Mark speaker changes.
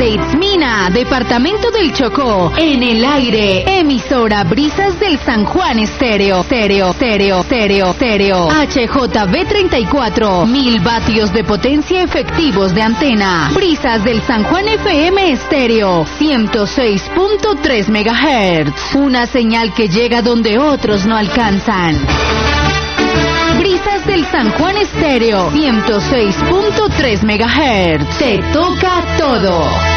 Speaker 1: Itzmina, departamento del Chocó, en el aire, emisora Brisas del San Juan Estéreo, HJB 34, 1000 vatios de potencia efectivos de antena. Brisas del San Juan FM Estéreo, 106.3 MHz, una señal que llega donde otros no alcanzan. Brisas del San Juan Estéreo, 106.3 MHz, te toca todo.